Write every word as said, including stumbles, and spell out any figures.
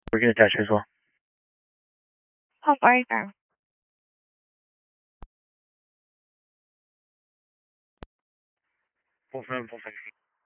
我给你打谁说？ Operator. 部分部分。